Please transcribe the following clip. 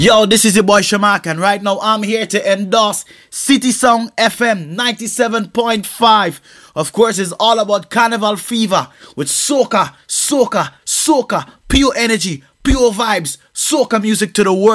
Yo, this is your boy Shamak, and right now I'm here to endorse City Song FM 97.5. Of course, it's all about Carnival Fever with soca, pure energy, pure vibes, soca music to the world.